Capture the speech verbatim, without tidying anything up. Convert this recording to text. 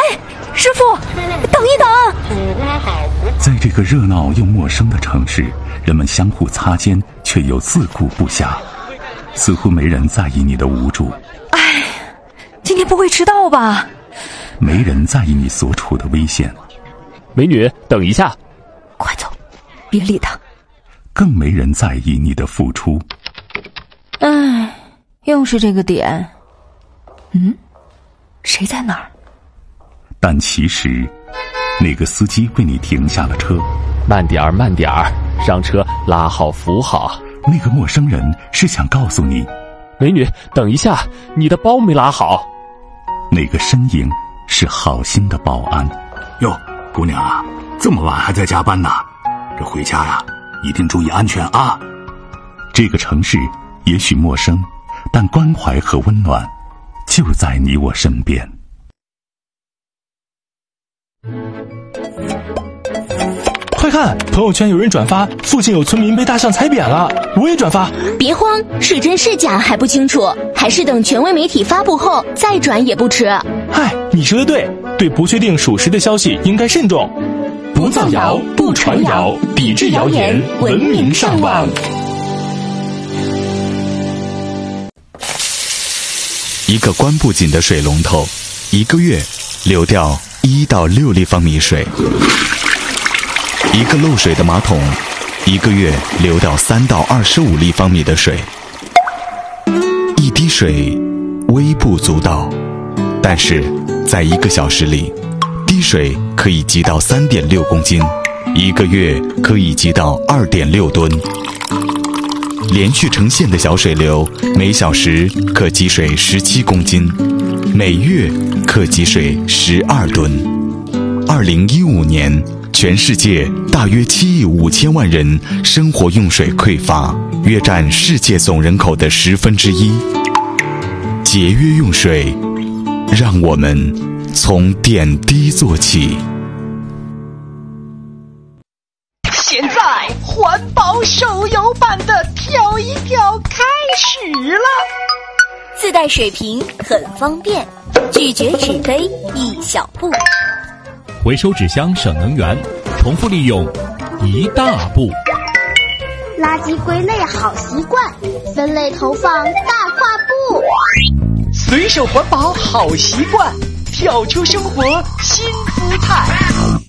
哎，师傅，等一等！ 在这个热闹又陌生的城市，人们相互擦肩，却又自顾不暇，似乎没人在意你的无助。 哎，今天不会迟到吧？ 没人在意你所处的危险。 美女，等一下！ 快走，别理他。 更没人在意你的付出。 哎，又是这个点。嗯，谁在哪儿？ 但其实，那个司机为你停下了车。 慢点儿，慢点儿，让车拉好扶好。 那个陌生人是想告诉你， 美女，等一下，你的包没拉好。 那个身影是好心的保安。 哟，姑娘啊，这么晚还在加班呢？这回家呀，一定注意安全啊！ 这个城市也许陌生，但关怀和温暖就在你我身边。 快看，朋友圈有人转发，附近有村民被大象踩扁了，我也转发。 别慌，是真是假还不清楚，还是等权威媒体发布后再转也不迟。 嗨，你说的对，对不确定属实的消息应该慎重。 不造谣，不传谣，抵制谣言，文明上网。 一个关不紧的水龙头，一个月流掉一到六立方米水；一个漏水的马桶，一个月流掉三到二十五立方米的水。一滴水微不足道，但是在一个小时里，滴水可以积到三点六公斤，一个月可以积到二点六吨。连续成线的小水流，每小时可积水十七公斤，每月可积水十二吨。二零一五年，全世界大约七亿五千万人生活用水匮乏，约占世界总人口的十分之一。节约用水，让我们从点滴做起。 现在环保手游版的跳一跳开始了， 自带水瓶很方便，拒绝纸杯一小步， 回收纸箱省能源，重复利用一大步， 垃圾归类好习惯，分类投放大跨步， 随手环保好习惯，跳出生活新姿态。